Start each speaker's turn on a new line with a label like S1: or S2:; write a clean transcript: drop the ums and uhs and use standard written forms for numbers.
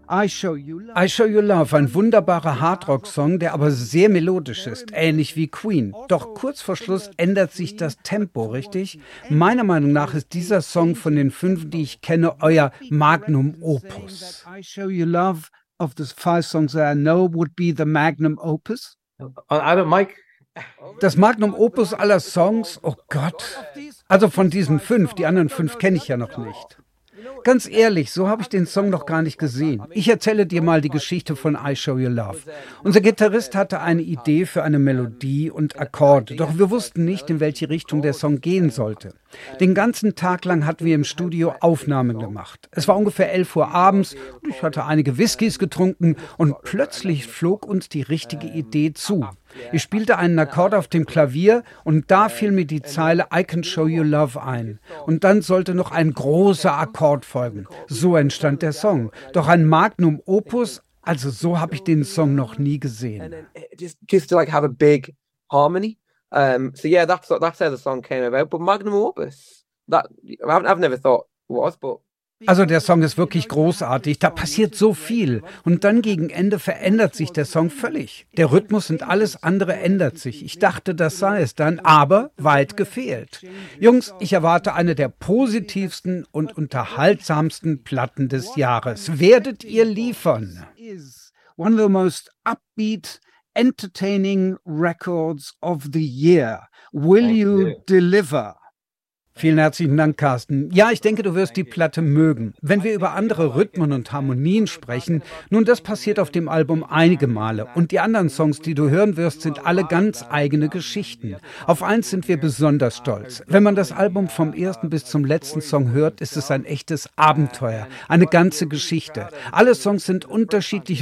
S1: I Show You Love, ein wunderbarer Hardrock-Song, der aber sehr melodisch ist, ähnlich wie Queen. Doch kurz vor Schluss ändert sich das Tempo, richtig? Meiner Meinung nach ist dieser Song von den 5, die ich kenne, euer Magnum Opus. I Show You Love of the 5 songs that I know would be the Magnum Opus?
S2: Mike.
S1: Das Magnum Opus aller Songs? Oh Gott. Also von diesen 5, die anderen 5 kenne ich ja noch nicht. Ganz ehrlich, so habe ich den Song noch gar nicht gesehen. Ich erzähle dir mal die Geschichte von I Show You Love. Unser Gitarrist hatte eine Idee für eine Melodie und Akkorde, doch wir wussten nicht, in welche Richtung der Song gehen sollte. Den ganzen Tag lang hatten wir im Studio Aufnahmen gemacht. Es war ungefähr 11 Uhr abends, ich hatte einige Whiskys getrunken und plötzlich flog uns die richtige Idee zu. Ich spielte einen Akkord auf dem Klavier und da fiel mir die Zeile I Can Show You Love ein. Und dann sollte noch ein großer Akkord folgen. So entstand der Song. Doch ein Magnum Opus, also so habe ich den Song noch nie gesehen.
S2: Just to like have a big harmony. So yeah, that's how the song came about. But Magnum Opus, I've never thought it was, but
S1: Also der Song ist wirklich großartig, da passiert so viel. Und dann gegen Ende verändert sich der Song völlig. Der Rhythmus und alles andere ändert sich. Ich dachte, das sei es dann, aber weit gefehlt. Jungs, ich erwarte eine der positivsten und unterhaltsamsten Platten des Jahres. Werdet ihr liefern? One of the most upbeat, entertaining records of the year. Will you deliver? Vielen herzlichen Dank, Carsten. Ja, ich denke, du wirst die Platte mögen. Wenn wir über andere Rhythmen und Harmonien sprechen, nun, das passiert auf dem Album einige Male. Und die anderen Songs, die du hören wirst, sind alle ganz eigene Geschichten. Auf eins sind wir besonders stolz. Wenn man das Album vom ersten bis zum letzten Song hört, ist es ein echtes Abenteuer, eine ganze Geschichte. Alle Songs sind unterschiedlich